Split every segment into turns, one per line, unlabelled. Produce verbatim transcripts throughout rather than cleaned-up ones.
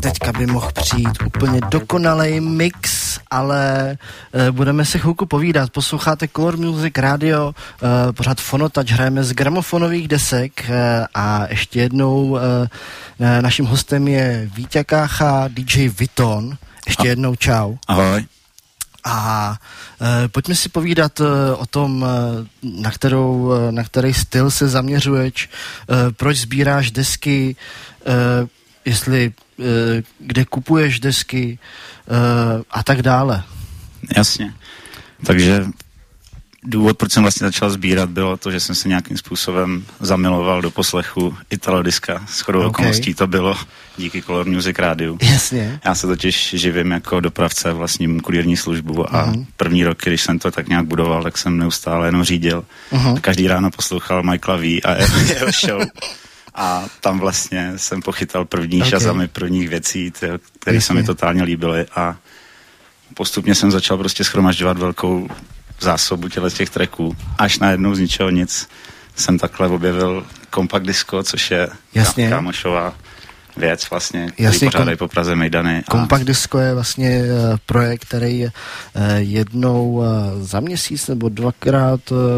teďka by mohl přijít úplně dokonalej mix, ale uh, budeme si chvilku povídat. Posloucháte Color Music Radio, uh, pořád Fonotouch, hrajeme z gramofonových desek uh, a ještě jednou uh, naším hostem je Víťa Kácha, D J Viton. Ještě jednou čau.
Ahoj.
A e, pojďme si povídat e, o tom, e, na, kterou, e, na který styl se zaměřuješ, e, proč sbíráš desky, e, jestli e, kde kupuješ desky e, a tak dále.
Jasně. Takže důvod, proč jsem vlastně začal sbírat, bylo to, že jsem se nějakým způsobem zamiloval do poslechu italodiska. Shodou okay. okolností to bylo díky Color Music rádiu.
Jasně.
Já se totiž živím jako dopravce vlastním kurýrní službu a uh-huh. první roky, když jsem to tak nějak budoval, tak jsem neustále jenom řídil. Uh-huh. Každý ráno poslouchal Michaela V. a jeho show. A tam vlastně jsem pochytal první okay. šazamy prvních věcí, které se mi totálně líbily a postupně jsem začal prostě shromažďovat velkou zásobu těle těch tracků. Až najednou z ničeho nic jsem takhle objevil Compact Disco, což je
Jasně.
kámošová věc vlastně, který
Jasně,
pořádají po Praze mejdany. A...
Compact Disco je vlastně uh, projekt, který uh, jednou uh, za měsíc nebo dvakrát uh,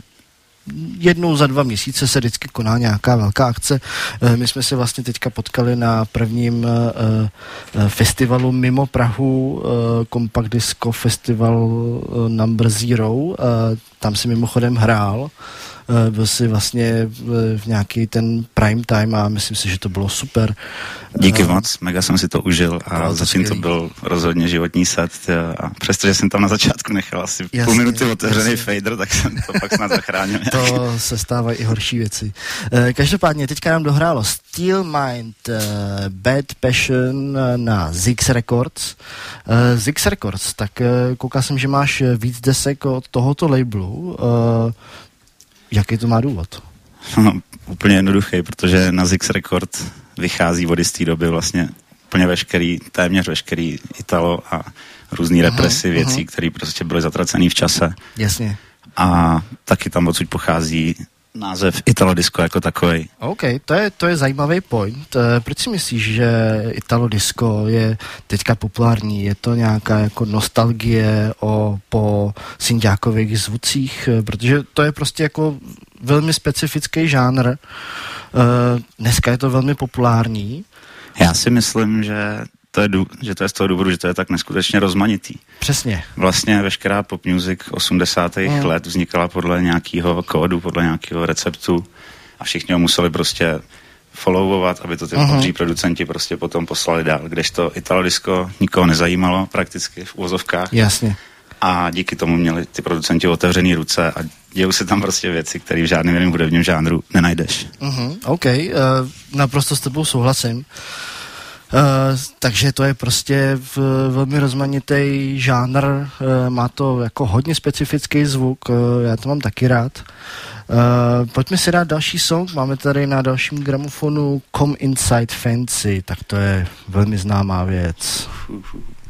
jednou za dva měsíce se vždycky koná nějaká velká akce. My jsme se vlastně teďka potkali na prvním festivalu mimo Prahu, Compact Disco Festival Number Zero. Tam si mimochodem hrál. Byl si vlastně v nějaký ten prime time a myslím si, že to bylo super.
Díky moc, mega jsem si to užil a zatím to byl rozhodně životní set a přestože jsem tam na začátku nechal asi jasně, půl minuty otevřený fader, tak jsem to pak snad zachránil.
To se stávají i horší věci. Každopádně teďka nám dohrálo Steel Mind, Bad Passion na Zix Records. Zix Records, tak koukal jsem, že máš víc desek od tohoto labelu. Jaký to má důvod?
No, úplně jednoduchý, protože na Zix Record vychází od jisté doby vlastně úplně veškerý, téměř veškerý Italo a různý represy uh-huh, věcí, uh-huh. které prostě byly zatracený v čase.
Jasně.
A taky tam odsud pochází název Italo Disco jako takovej.
OK, to je, to je zajímavý point. Proč si myslíš, že Italo Disco je teďka populární? Je to nějaká jako nostalgie o, po synďákových zvucích? Protože to je prostě jako velmi specifický žánr. Dneska je to velmi populární.
Já si myslím, že to je, že to je z toho důvodu, že to je tak neskutečně rozmanitý.
Přesně.
Vlastně veškerá pop music osmdesátých mm. let vznikala podle nějakého kódu, podle nějakého receptu a všichni ho museli prostě followovat, aby to ty uh-huh. modří producenti prostě potom poslali dál. Kdežto Italo Disco nikoho nezajímalo prakticky v úvozovkách.
Jasně.
A díky tomu měli ty producenti otevřený ruce a dějou se tam prostě věci, které v žádném jiném hudebním žánru nenajdeš. Uh-huh.
OK, uh, naprosto s tebou souhlasím. Uh, takže to je prostě v, velmi rozmanitý žánr, uh, má to jako hodně specifický zvuk, uh, já to mám taky rád. Uh, pojďme si dát další song, máme tady na dalším gramofonu Come Inside Fancy, tak to je velmi známá věc.